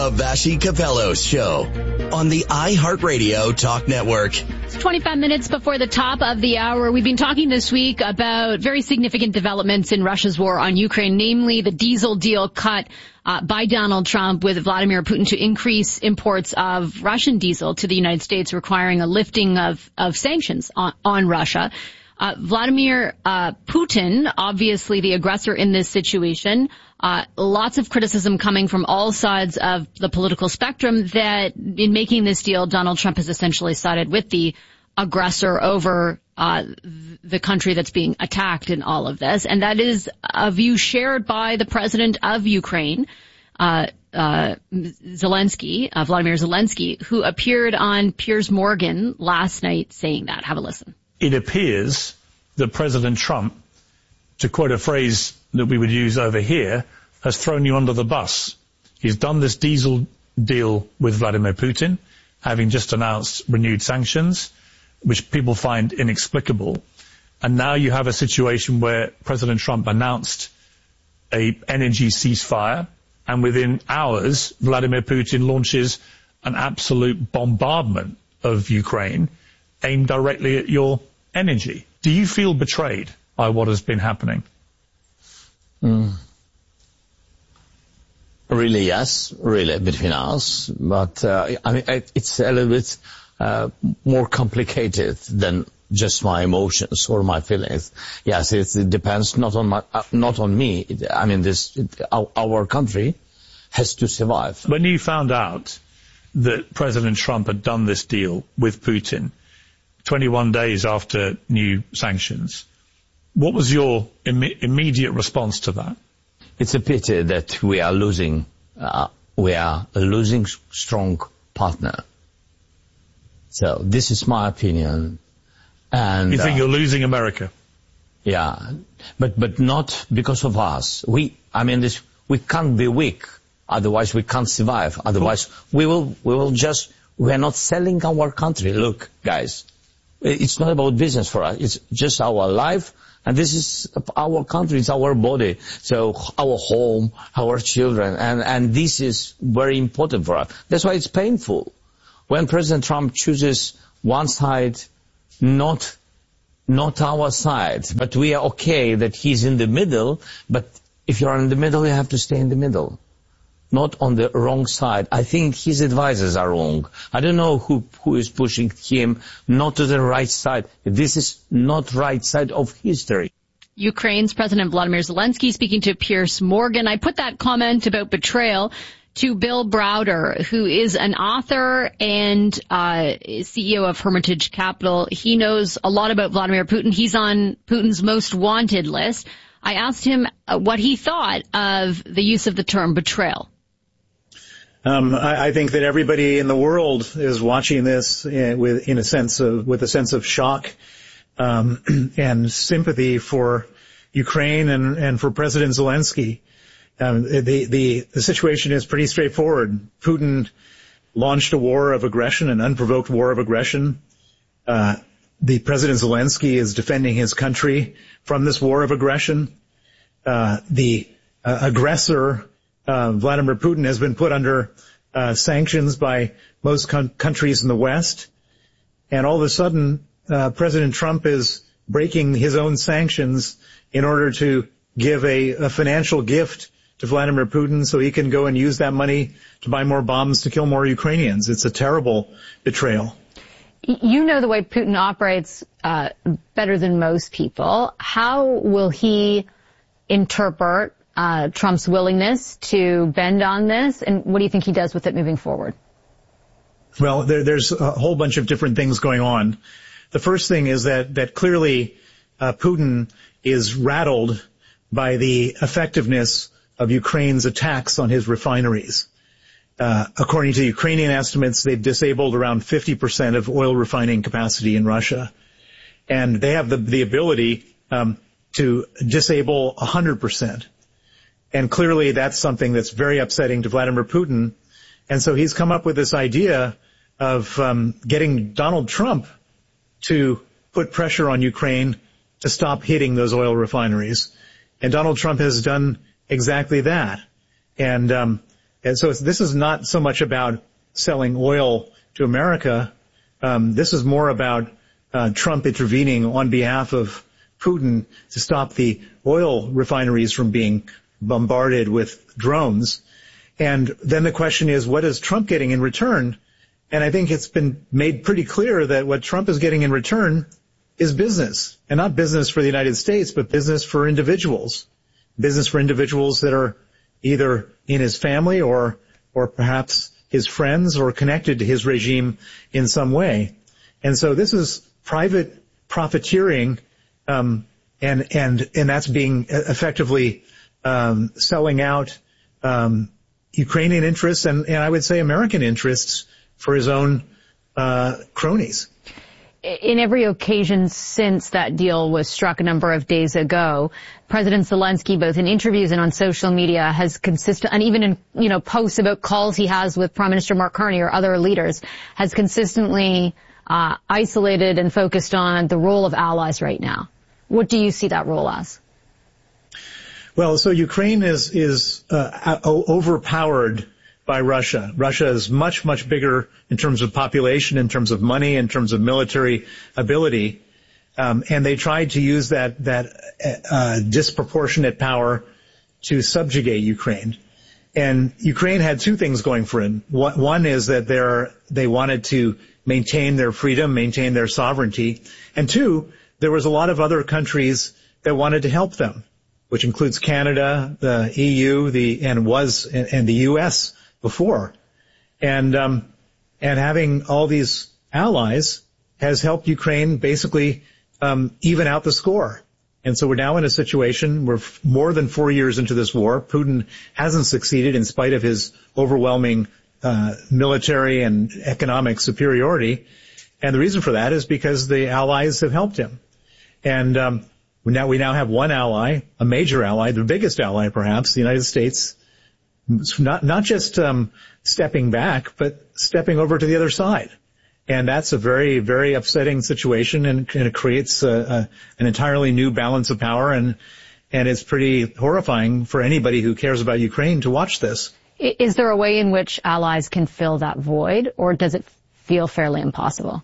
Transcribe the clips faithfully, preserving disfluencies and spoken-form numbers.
A Vassy Capello Show on the iHeartRadio Talk Network. It's twenty-five minutes before the top of the hour. We've been talking this week about very significant developments in Russia's war on Ukraine, namely the diesel deal cut uh, by Donald Trump with Vladimir Putin to increase imports of Russian diesel to the United States, requiring a lifting of, of sanctions on, on Russia. Uh, Vladimir uh, Putin, obviously the aggressor in this situation, uh, lots of criticism coming from all sides of the political spectrum that in making this deal, Donald Trump has essentially sided with the aggressor over uh, the country that's being attacked in all of this. And that is a view shared by the president of Ukraine, uh, uh, Zelensky, uh, Vladimir Zelensky, who appeared on Piers Morgan last night saying that. Have a listen. It appears that President Trump, to quote a phrase that we would use over here, has thrown you under the bus. He's done this diesel deal with Vladimir Putin, having just announced renewed sanctions, which people find inexplicable. And now you have a situation where President Trump announced a energy ceasefire, and within hours, Vladimir Putin launches an absolute bombardment of Ukraine aimed directly at your energy. Do you feel betrayed by what has been happening? Mm. Really, yes, really, between us. But uh, I mean, it's a little bit uh, more complicated than just my emotions or my feelings. Yes, it, it depends not on my, uh, not on me. It, I mean, this it, our, our country has to survive. When you found out that President Trump had done this deal with Putin, twenty-one days after new sanctions, what was your Im- immediate response to that? It's a pity that we are losing, uh, we are a losing strong partner. So this is my opinion. And you think uh, you're losing America? Yeah, but but not because of us. We, I mean, this we can't be weak. Otherwise, we can't survive. Otherwise, we will we will just we are not selling our country. Look, guys. It's not about business for us. It's just our life, and this is our country. It's our body. So our home, our children, and, and this is very important for us. That's why it's painful. When President Trump chooses one side, not, not our side, but we are okay that he's in the middle, but if you're in the middle, you have to stay in the middle. Not on the wrong side. I think his advisors are wrong. I don't know who who is pushing him not to the right side. This is not right side of history. Ukraine's President Vladimir Zelensky speaking to Piers Morgan. I put that comment about betrayal to Bill Browder, who is an author and uh C E O of Hermitage Capital. He knows a lot about Vladimir Putin. He's on Putin's most wanted list. I asked him what he thought of the use of the term betrayal. Um, I, I think that everybody in the world is watching this in, with, in a sense of, with a sense of shock, um, and sympathy for Ukraine and, and for President Zelensky. Um, the, the, the situation is pretty straightforward. Putin launched a war of aggression, an unprovoked war of aggression. Uh, the President Zelensky is defending his country from this war of aggression. Uh, the uh, aggressor, Uh, Vladimir Putin, has been put under uh, sanctions by most con- countries in the West. And all of a sudden, uh, President Trump is breaking his own sanctions in order to give a, a financial gift to Vladimir Putin so he can go and use that money to buy more bombs to kill more Ukrainians. It's a terrible betrayal. You know the way Putin operates uh, better than most people. How will he interpret Uh, Trump's willingness to bend on this, and what do you think he does with it moving forward? Well, there, there's a whole bunch of different things going on. The first thing is that, that clearly uh, Putin is rattled by the effectiveness of Ukraine's attacks on his refineries. Uh, according to Ukrainian estimates, they've disabled around fifty percent of oil refining capacity in Russia. And they have the, the ability um, to disable one hundred percent. And clearly that's something that's very upsetting to Vladimir Putin. And so he's come up with this idea of um, getting Donald Trump to put pressure on Ukraine to stop hitting those oil refineries. And Donald Trump has done exactly that. And um, And so it's, this is not so much about selling oil to America. Um, this is more about uh, Trump intervening on behalf of Putin to stop the oil refineries from being bombarded with drones. And then the question is, what is Trump getting in return? And I think it's been made pretty clear that what Trump is getting in return is business. And not business for the United States, but business for individuals. Business for individuals that are either in his family or or perhaps his friends or connected to his regime in some way. And so this is private profiteering, um, and and and that's being effectively um, selling out um, Ukrainian interests and, and I would say American interests for his own uh, cronies. In every occasion since that deal was struck a number of days ago, President Zelensky, both in interviews and on social media, has consistent, and even in, you know, posts about calls he has with Prime Minister Mark Carney or other leaders, has consistently uh, isolated and focused on the role of allies right now. What do you see that role as? Well, so Ukraine is is uh, overpowered by Russia. Russia is much, much bigger in terms of population, in terms of money, in terms of military ability. Um, and they tried to use that, that, uh, disproportionate power to subjugate Ukraine. And Ukraine had two things going for it. One is that they're, they wanted to maintain their freedom, maintain their sovereignty. And two, there was a lot of other countries that wanted to help them, which includes Canada, the E U, the, and was, and, and the U S before. And, um, and having all these allies has helped Ukraine basically, um, even out the score. And so we're now in a situation where more than four years into this war, Putin hasn't succeeded in spite of his overwhelming, uh, military and economic superiority. And the reason for that is because the allies have helped him. And, um, we now, we now have one ally, a major ally, the biggest ally perhaps, the United States, not, not just, um, stepping back, but stepping over to the other side. And that's a very, very upsetting situation, and, and it creates a, a, an entirely new balance of power, and, and it's pretty horrifying for anybody who cares about Ukraine to watch this. Is there a way in which allies can fill that void, or does it feel fairly impossible?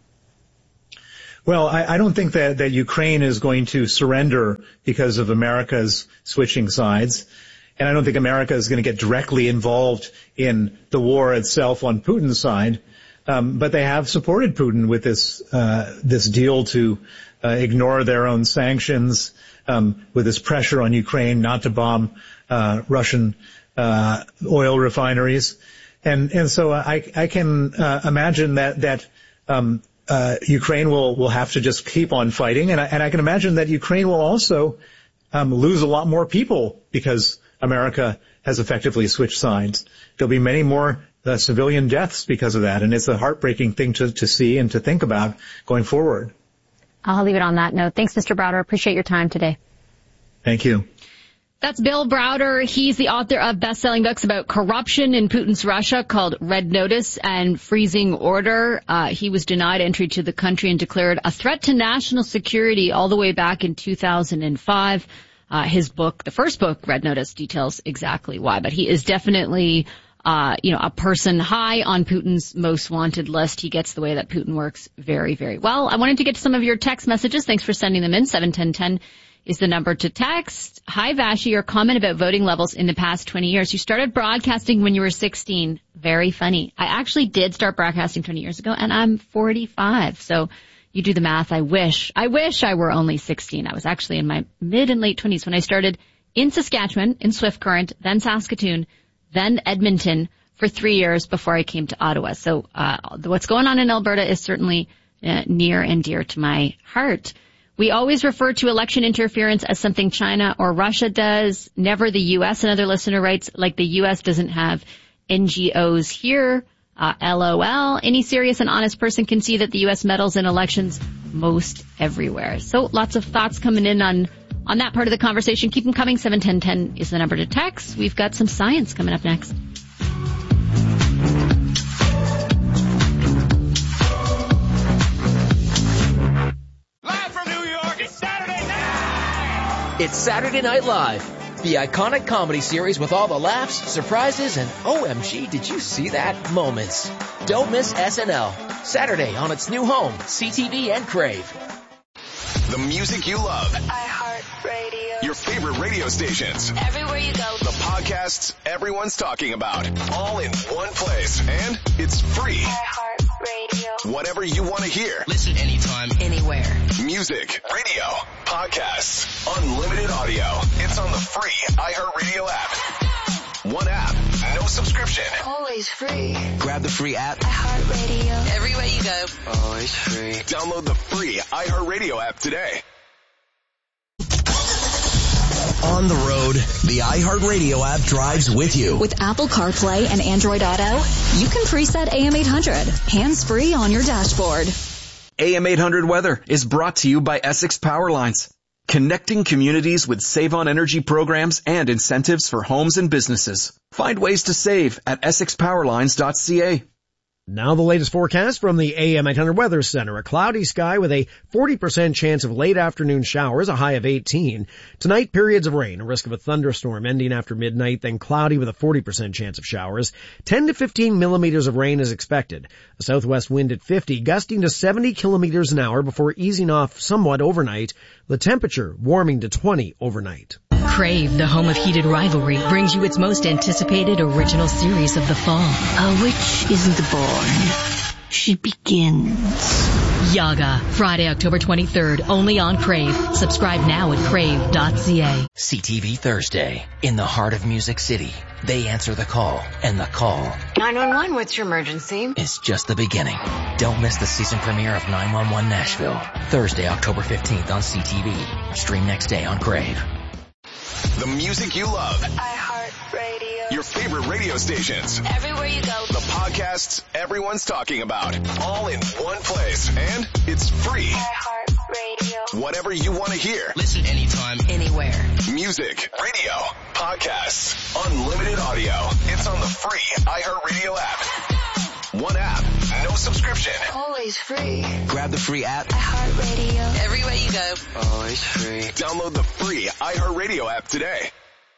Well, I, I don't think that, that Ukraine is going to surrender because of America's switching sides. And I don't think America is going to get directly involved in the war itself on Putin's side. Um, but they have supported Putin with this, uh, this deal to, uh, ignore their own sanctions, um, with this pressure on Ukraine not to bomb, uh, Russian, uh, oil refineries. And, and so I, I can, uh, imagine that, that, um, uh, Ukraine will, will have to just keep on fighting. And I, and I can imagine that Ukraine will also, um, lose a lot more people because America has effectively switched sides. There'll be many more uh, civilian deaths because of that, and it's a heartbreaking thing to, to see and to think about going forward. I'll leave it on that note. Thanks, Mister Browder. Appreciate your time today. Thank you. That's Bill Browder. He's the author of best-selling books about corruption in Putin's Russia called Red Notice and Freezing Order. Uh, he was denied entry to the country and declared a threat to national security all the way back in two thousand five. Uh, his book, the first book, Red Notice, details exactly why. But he is definitely, uh, you know, a person high on Putin's most wanted list. He gets the way that Putin works very, very well. I wanted to get to some of your text messages. Thanks for sending them in. seven ten ten is the number to text. Hi, Vashi. Your comment about voting levels in the past twenty years. You started broadcasting when you were sixteen. Very funny. I actually did start broadcasting twenty years ago, and I'm forty-five. So you do the math. I wish, I wish I were only sixteen. I was actually in my mid and late twenties when I started in Saskatchewan, in Swift Current, then Saskatoon, then Edmonton for three years before I came to Ottawa. So, uh, what's going on in Alberta is certainly uh, near and dear to my heart. We always refer to election interference as something China or Russia does, never the U S. Another listener writes, like the U S doesn't have N G Os here. Uh, LOL. Any serious and honest person can see that the U S meddles in elections most everywhere. So lots of thoughts coming in on, on that part of the conversation. Keep them coming. seven ten ten is the number to text. We've got some science coming up next. Live from New York, it's Saturday night! It's Saturday Night Live. The iconic comedy series with all the laughs, surprises, and O M G, did you see that moments. Don't miss S N L. Saturday on its new home, C T V and Crave. The music you love. iHeartRadio. Your favorite radio stations. Everywhere you go. The podcasts everyone's talking about. All in one place. And it's free. iHeartRadio. Whatever you want to hear. Listen anytime, anywhere. Music, radio, podcasts, unlimited audio. It's on the free iHeartRadio app. One app, no subscription. Always free. Grab the free app. iHeartRadio. Everywhere you go. Always free. Download the free iHeartRadio app today. On the road, the iHeartRadio app drives with you. With Apple CarPlay and Android Auto, you can preset A M eight hundred, hands-free on your dashboard. A M eight hundred Weather is brought to you by Essex Power Lines, connecting communities with Save on Energy programs and incentives for homes and businesses. Find ways to save at essex power lines dot c a. Now the latest forecast from the A M eight hundred Weather Center. A cloudy sky with a forty percent chance of late afternoon showers, a high of eighteen. Tonight, periods of rain, a risk of a thunderstorm ending after midnight, then cloudy with a forty percent chance of showers. ten to fifteen millimeters of rain is expected. A southwest wind at fifty, gusting to seventy kilometers an hour before easing off somewhat overnight. The temperature warming to twenty overnight. Crave, the home of heated rivalry, brings you its most anticipated original series of the fall. A witch isn't born. She begins. Yaga, Friday, October twenty-third, only on Crave. Subscribe now at crave dot c a. C T V Thursday. In the heart of Music City, they answer the call, and the call nine one one, what's your emergency? is just the beginning. Don't miss the season premiere of nine one one Nashville. Thursday, October fifteenth on C T V. Stream next day on Crave. The music you love. iHeartRadio. Your favorite radio stations. Everywhere you go. The podcasts everyone's talking about. All in one place. And it's free. iHeartRadio. Whatever you want to hear. Listen anytime, anywhere. Music, radio, podcasts, unlimited audio. It's on the free iHeartRadio app. One app, no subscription. Always free. Grab the free app. iHeartRadio. Everywhere you go. Always free. Download the free iHeartRadio app today.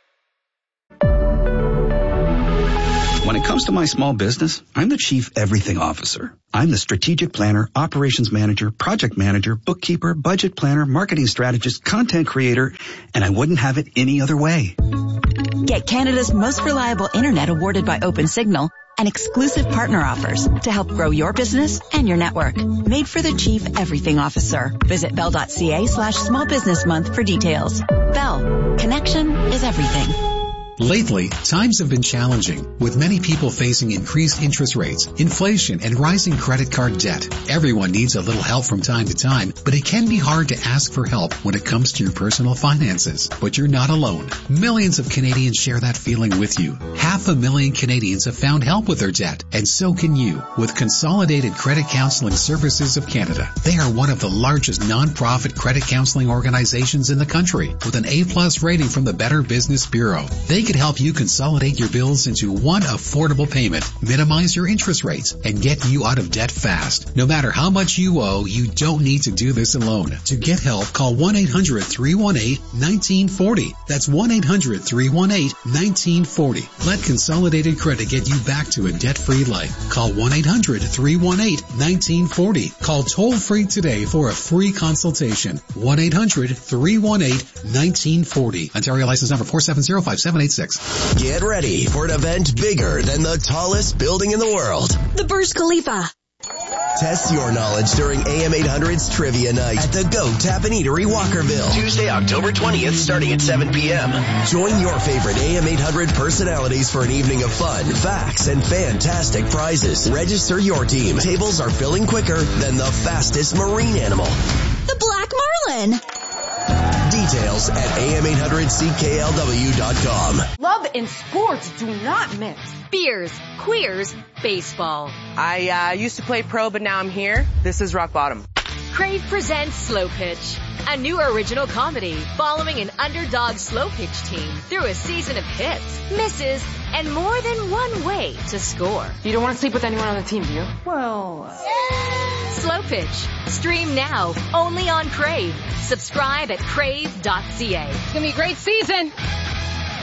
When it comes to my small business, I'm the Chief Everything Officer. I'm the strategic planner, operations manager, project manager, bookkeeper, budget planner, marketing strategist, content creator, and I wouldn't have it any other way. Get Canada's most reliable internet awarded by OpenSignal and exclusive partner offers to help grow your business and your network. Made for the Chief Everything Officer. Visit bell dot c a slash small business month for details. Bell. Connection is everything. Lately, times have been challenging, with many people facing increased interest rates, inflation, and rising credit card debt. Everyone needs a little help from time to time, but it can be hard to ask for help when it comes to your personal finances. But you're not alone. Millions of Canadians share that feeling with you. Half a million Canadians have found help with their debt, and so can you, with Consolidated Credit Counseling Services of Canada. They are one of the largest non-profit credit counseling organizations in the country, with an A plus rating from the Better Business Bureau. They could help you consolidate your bills into one affordable payment, minimize your interest rates, and get you out of debt fast. No matter how much you owe, you don't need to do this alone. To get help, call one eight hundred three one eight one nine four zero. That's one eight hundred three one eight one nine four zero. Let Consolidated Credit get you back to a debt-free life. Call one eight hundred three one eight one nine four zero. Call toll-free today for a free consultation. one eight hundred three one eight one nine four zero. Ontario license number four seven zero five seven eight six. Get ready for an event bigger than the tallest building in the world. The Burj Khalifa. Test your knowledge during A M eight hundred's Trivia Night at the Goat Tap and Eatery, Walkerville. Tuesday, October twentieth, starting at seven p.m. Join your favorite A M eight hundred personalities for an evening of fun, facts, and fantastic prizes. Register your team. Tables are filling quicker than the fastest marine animal. The Black Marlin. Details at A M eight hundred C K L W dot com. Love and sports do not mix. Beers, queers, baseball. I uh, used to play pro, but now I'm here. This is rock bottom. Crave presents Slow Pitch, a new original comedy following an underdog slow pitch team through a season of hits, misses, and more than one way to score. You don't want to sleep with anyone on the team, do you? Well... Uh... Slow Pitch. Stream now, only on Crave. Subscribe at crave dot c a. It's going to be a great season.